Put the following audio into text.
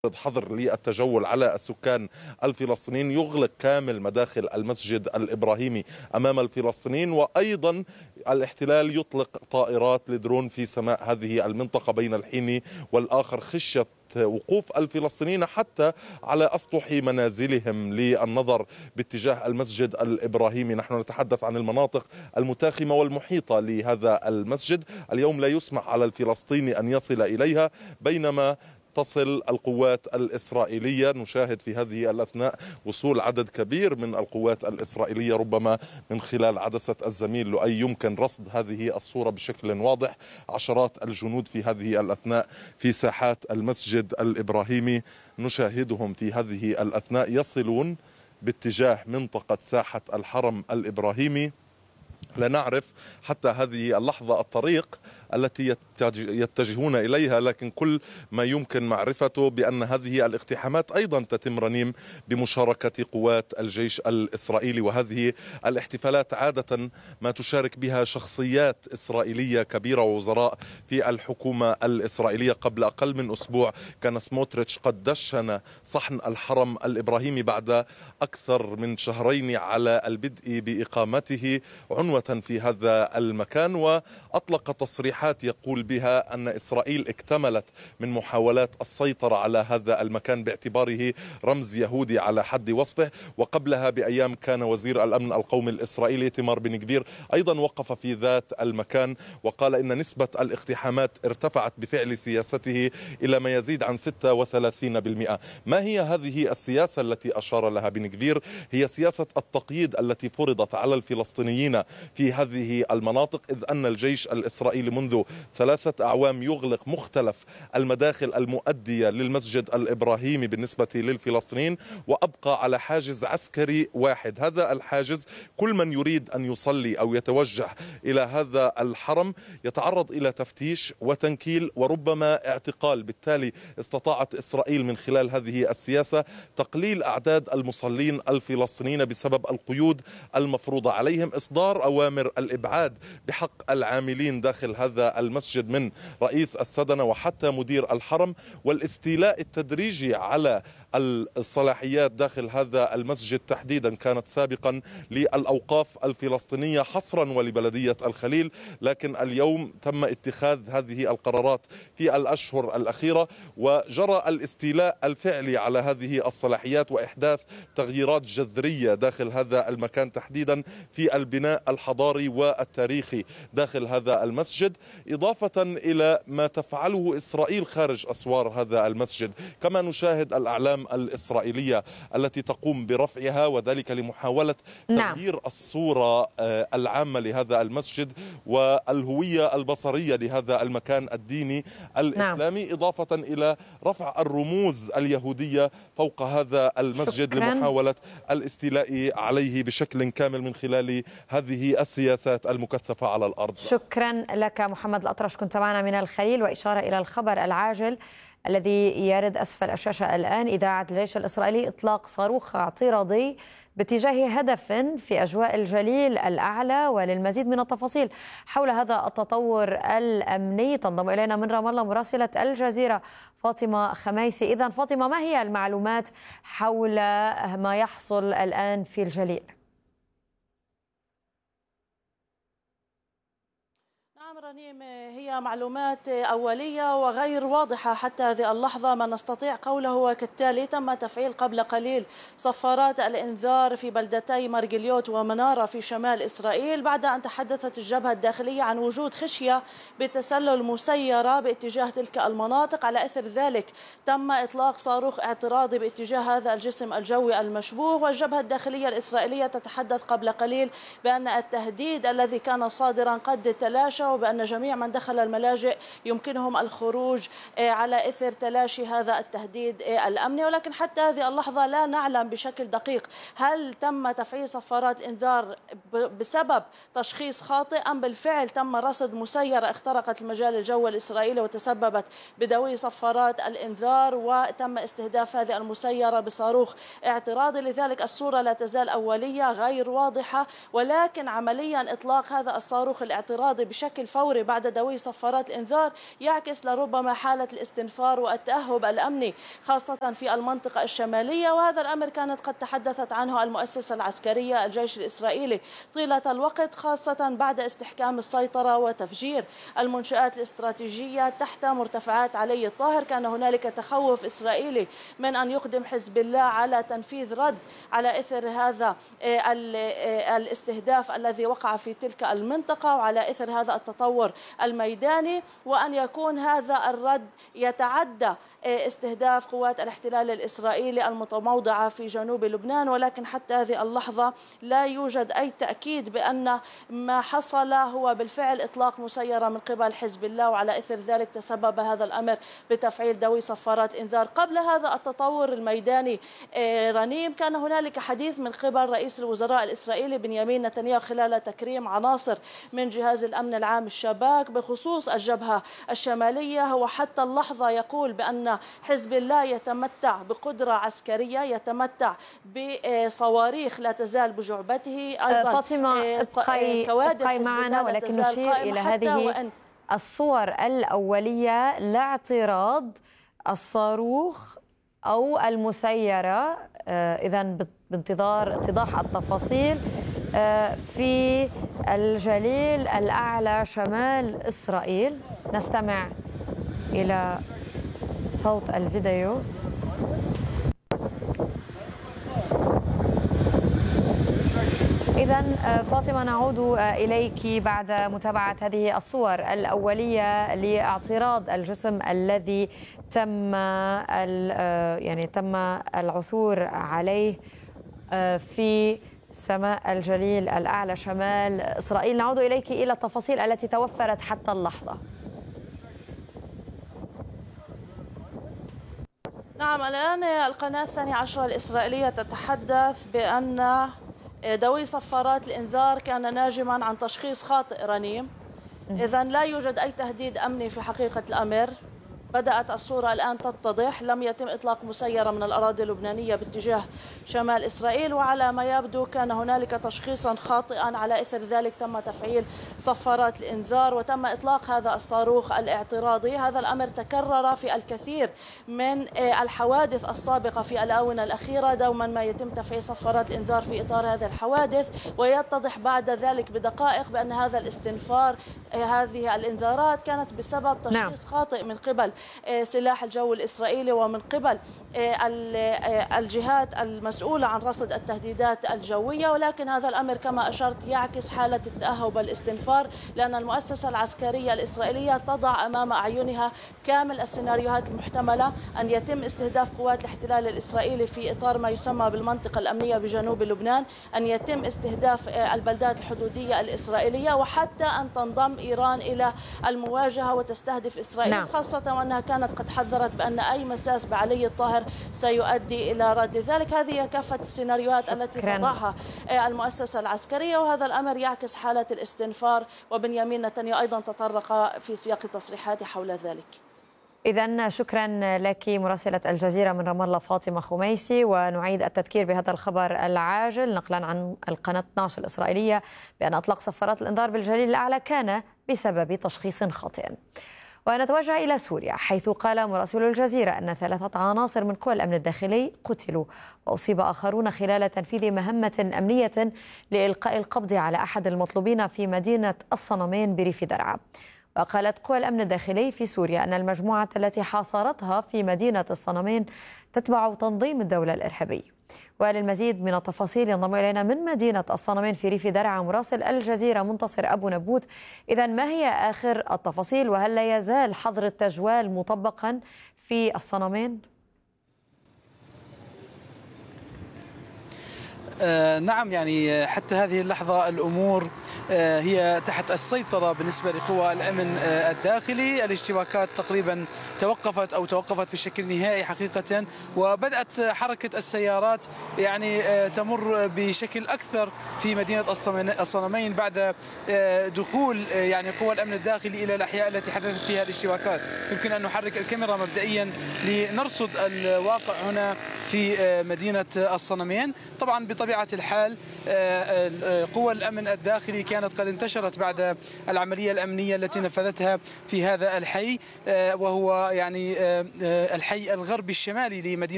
حظر للتجول على السكان الفلسطينيين، يغلق كامل مداخل المسجد الإبراهيمي أمام الفلسطينيين، وأيضا الاحتلال يطلق طائرات لدرون في سماء هذه المنطقة بين الحين والآخر خشية وقوف الفلسطينيين حتى على أسطح منازلهم للنظر باتجاه المسجد الإبراهيمي. نحن نتحدث عن المناطق المتاخمة والمحيطة لهذا المسجد. اليوم لا يسمح على الفلسطيني أن يصل إليها، بينما تصل القوات الإسرائيلية. نشاهد في هذه الأثناء وصول عدد كبير من القوات الإسرائيلية، ربما من خلال عدسة الزميل لؤي يمكن رصد هذه الصورة بشكل واضح. عشرات الجنود في هذه الأثناء في ساحات المسجد الإبراهيمي، نشاهدهم في هذه الأثناء يصلون باتجاه منطقة ساحة الحرم الإبراهيمي. لا نعرف حتى هذه اللحظة الطريق التي يتجهون إليها، لكن كل ما يمكن معرفته بأن هذه الاقتحامات أيضا تتم رنيم بمشاركة قوات الجيش الإسرائيلي، وهذه الاحتفالات عادة ما تشارك بها شخصيات إسرائيلية كبيرة ووزراء في الحكومة الإسرائيلية. قبل أقل من أسبوع كان سموتريتش قد دشن صحن الحرم الإبراهيمي بعد أكثر من شهرين على البدء بإقامته عنوة في هذا المكان، وأطلق تصريحات يقول بها أن إسرائيل اكتملت من محاولات السيطرة على هذا المكان باعتباره رمز يهودي على حد وصفه. وقبلها بأيام كان وزير الأمن القومي الإسرائيلي إيتمار بن غفير أيضا وقف في ذات المكان وقال إن نسبة الاقتحامات ارتفعت بفعل سياسته إلى ما يزيد عن 36%. ما هي هذه السياسة التي أشار لها بن غفير؟ هي سياسة التقييد التي فرضت على الفلسطينيين في هذه المناطق، إذ أن الجيش الإسرائيلي منذ 3 أعوام يغلق مختلف المداخل المؤدية للمسجد الإبراهيمي بالنسبة للفلسطينيين، وأبقى على حاجز عسكري واحد. هذا الحاجز كل من يريد أن يصلي أو يتوجه إلى هذا الحرم يتعرض إلى تفتيش وتنكيل وربما اعتقال. بالتالي استطاعت إسرائيل من خلال هذه السياسة تقليل أعداد المصلين الفلسطينيين بسبب القيود المفروضة عليهم، إصدار أوامر الإبعاد بحق العاملين داخل هذا المسجد من رئيس السدنة وحتى مدير الحرم، والاستيلاء التدريجي على الصلاحيات داخل هذا المسجد تحديدا كانت سابقا للأوقاف الفلسطينية حصرا ولبلدية الخليل، لكن اليوم تم اتخاذ هذه القرارات في الأشهر الأخيرة، وجرى الاستيلاء الفعلي على هذه الصلاحيات وإحداث تغييرات جذرية داخل هذا المكان تحديدا في البناء الحضاري والتاريخي داخل هذا المسجد، إضافة إلى ما تفعله إسرائيل خارج أسوار هذا المسجد. كما نشاهد الأعلام الإسرائيلية التي تقوم برفعها، وذلك لمحاولة تغيير الصورة العامة لهذا المسجد والهوية البصرية لهذا المكان الديني الإسلامي، إضافة إلى رفع الرموز اليهودية فوق هذا المسجد لمحاولة الاستيلاء عليه بشكل كامل من خلال هذه السياسات المكثفة على الأرض. شكرا لك محمد الأطرش، كنت معنا من الخليل. وإشارة إلى الخبر العاجل الذي يرد أسفل الشاشة الآن: إذاعة الجيش الإسرائيلي إطلاق صاروخ اعتراضي باتجاه هدف في أجواء الجليل الأعلى. وللمزيد من التفاصيل حول هذا التطور الأمني تنضم إلينا من رام الله مراسلة الجزيرة فاطمة خميسي. إذن فاطمة، ما هي المعلومات حول ما يحصل الآن في الجليل؟ رنيم، هي معلومات أولية وغير واضحة حتى هذه اللحظة. ما نستطيع قوله هو كالتالي: تم تفعيل قبل قليل صفارات الإنذار في بلدتي مرجليوت ومنارة في شمال إسرائيل بعد أن تحدثت الجبهة الداخلية عن وجود خشية بتسلل مسيرة باتجاه تلك المناطق. على إثر ذلك تم إطلاق صاروخ اعتراضي باتجاه هذا الجسم الجوي المشبوه، والجبهة الداخلية الإسرائيلية تتحدث قبل قليل بأن التهديد الذي كان صادرا قد تلاشى، وبأن جميع من دخل الملاجئ يمكنهم الخروج على إثر تلاشي هذا التهديد الأمني. ولكن حتى هذه اللحظة لا نعلم بشكل دقيق هل تم تفعيل صفارات إنذار بسبب تشخيص خاطئ أم بالفعل تم رصد مسيرة اخترقت المجال الجوي الإسرائيلي وتسببت بدوي صفارات الإنذار وتم استهداف هذه المسيرة بصاروخ اعتراضي. لذلك الصورة لا تزال أولية غير واضحة، ولكن عمليا إطلاق هذا الصاروخ الاعتراضي بشكل فوري الفوري بعد دوي صفارات الإنذار يعكس لربما حالة الاستنفار والتأهب الأمني خاصة في المنطقة الشمالية، وهذا الأمر كانت قد تحدثت عنه المؤسسة العسكرية الجيش الإسرائيلي طيلة الوقت، خاصة بعد استحكام السيطرة وتفجير المنشآت الاستراتيجية تحت مرتفعات علي الطاهر. كان هنالك تخوف إسرائيلي من أن يقدم حزب الله على تنفيذ رد على إثر هذا الاستهداف الذي وقع في تلك المنطقة وعلى إثر هذا التطور الميداني، وأن يكون هذا الرد يتعدى استهداف قوات الاحتلال الإسرائيلي المتموضعة في جنوب لبنان. ولكن حتى هذه اللحظة لا يوجد أي تأكيد بأن ما حصل هو بالفعل إطلاق مسيرة من قبل حزب الله، وعلى إثر ذلك تسبب هذا الأمر بتفعيل دوي صفارات إنذار. قبل هذا التطور الميداني رنيم كان هنالك حديث من قبل رئيس الوزراء الإسرائيلي بنيامين نتنياهو خلال تكريم عناصر من جهاز الأمن العام الشباك بخصوص الجبهة الشمالية. هو حتى اللحظة يقول بأن حزب الله يتمتع بقدرة عسكرية، يتمتع بصواريخ لا تزال بجعبته. أيضا فاطمة ابقي معنا، ولكن نشير إلى هذه الصور الأولية لاعتراض الصاروخ أو المسيرة. إذن بانتظار اتضاح التفاصيل في الجليل الأعلى شمال إسرائيل. نستمع إلى صوت الفيديو. إذن فاطمة نعود إليك بعد متابعة هذه الصور الأولية لاعتراض الجسم الذي تم العثور عليه في سماء الجليل الأعلى شمال إسرائيل. نعود إليك إلى التفاصيل التي توفرت حتى اللحظة. نعم، الآن القناة 12 الإسرائيلية تتحدث بأن دوي صفارات الإنذار كان ناجما عن تشخيص خاطئ رنيم. إذن لا يوجد أي تهديد أمني في حقيقة الأمر. بدأت الصورة الآن تتضح. لم يتم إطلاق مسيرة من الأراضي اللبنانية باتجاه شمال إسرائيل، وعلى ما يبدو كان هنالك تشخيصا خاطئا، على إثر ذلك تم تفعيل صفارات الإنذار وتم إطلاق هذا الصاروخ الاعتراضي. هذا الأمر تكرر في الكثير من الحوادث السابقة في الآونة الأخيرة. دوما ما يتم تفعيل صفارات الإنذار في إطار هذه الحوادث، ويتضح بعد ذلك بدقائق بأن هذا الاستنفار، هذه الإنذارات كانت بسبب تشخيص خاطئ من قبل سلاح الجو الإسرائيلي ومن قبل الجهات المسؤولة عن رصد التهديدات الجوية. ولكن هذا الأمر كما أشرت يعكس حالة التأهب والاستنفار، لأن المؤسسة العسكرية الإسرائيلية تضع أمام أعينها كامل السيناريوهات المحتملة أن يتم استهداف قوات الاحتلال الإسرائيلي في إطار ما يسمى بالمنطقة الأمنية بجنوب لبنان، أن يتم استهداف البلدات الحدودية الإسرائيلية، وحتى أن تنضم إيران إلى المواجهة وتستهدف إسرائيل. خاصة وأنها كانت قد حذرت بأن أي مساس بعلي الطاهر سيؤدي إلى رد ذلك. هذه كافة السيناريوهات التي تضعها المؤسسة العسكرية، وهذا الأمر يعكس حالة الاستنفار. وبنيامين نتنياهو أيضا تطرق في سياق تصريحاته حول ذلك. إذن شكرا لك مراسلة الجزيرة من رام الله فاطمة خميسي. ونعيد التذكير بهذا الخبر العاجل نقلا عن القناة 12 الإسرائيلية بأن إطلاق صفارات الإنذار بالجليل الأعلى كان بسبب تشخيص خاطئ. ونتوجه إلى سوريا، حيث قال مراسل الجزيرة أن 3 عناصر من قوى الأمن الداخلي قتلوا، وأصيب آخرون خلال تنفيذ مهمة أمنية لإلقاء القبض على أحد المطلوبين في مدينة الصنمين بريف درعا. وقالت قوى الأمن الداخلي في سوريا أن المجموعة التي حاصرتها في مدينة الصنمين تتبع تنظيم الدولة الإرهابي. وللمزيد من التفاصيل ينضم إلينا من مدينة الصنمين في ريف درعا مراسل الجزيرة منتصر أبو نبوت. إذن ما هي آخر التفاصيل، وهل لا يزال حظر التجوال مطبقا في الصنمين؟ نعم، يعني حتى هذه اللحظة الأمور هي تحت السيطرة بالنسبة لقوى الأمن الداخلي. الاشتباكات تقريبا توقفت بشكل نهائي حقيقة، وبدأت حركة السيارات يعني تمر بشكل أكثر في مدينة الصنمين بعد دخول يعني قوى الأمن الداخلي إلى الأحياء التي حدثت فيها الاشتباكات. يمكن أن نحرك الكاميرا مبدئيا لنرصد الواقع هنا في مدينة الصنمين. طبعا بطبيعة الحال قوى الأمن الداخلي كانت قد انتشرت بعد العملية الأمنية التي نفذتها في هذا الحي، وهو يعني الحي الغربي الشمالي لمدينة